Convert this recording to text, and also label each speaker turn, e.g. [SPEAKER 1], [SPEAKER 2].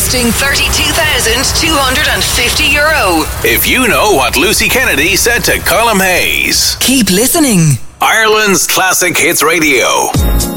[SPEAKER 1] costing €32,250.
[SPEAKER 2] If you know what Lucy Kennedy said to Colm Hayes.
[SPEAKER 1] Keep listening.
[SPEAKER 2] Ireland's Classic Hits Radio.